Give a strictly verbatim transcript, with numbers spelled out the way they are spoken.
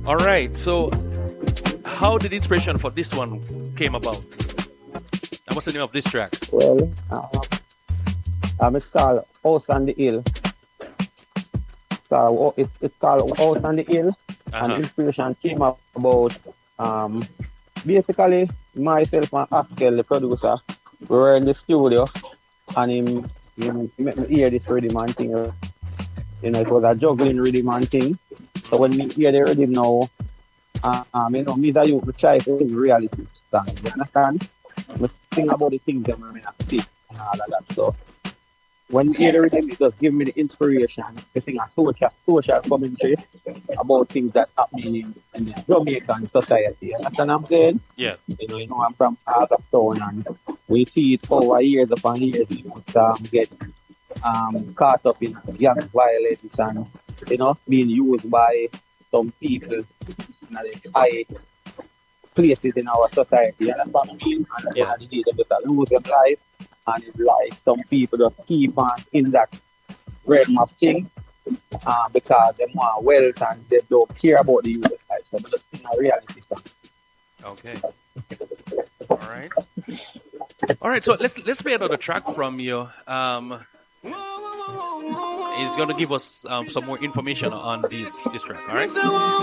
All right. So, how did the inspiration for this one came about? And what's the name of this track? Well, um, um, it's called House on the Hill. So it's, it's called House on the Hill, Uh-huh. and inspiration came up about um, basically myself and Askel, the producer, we were in the studio, and him, him make me hear this rhythm and thing. You know, it was a juggling rhythm and thing. So when we hear the rhythm now, uh, um, you know, me that you try to sing reality song. You understand? We sing about the things that we have to see and all of that. So when you hear the rhythm, it just give me the inspiration to sing a social, social commentary about things that happening in, in the Jamaican society. You understand what I'm saying? Yeah. You know, you know, I'm from Town, and we see it over years upon years. Youth um, get um, caught up in gang violence and, you know, being used by some people in the high places in our society. You understand what I mean? And Yeah. they need to just lose their life, and it's like some people just keep on in that realm of things uh, because they want wealth and they don't care about the youth life. So they just sing a reality song. Okay. All right. All right. So let's let's play another track from you. Um, he's going to give us um, some more information on this this track. All right.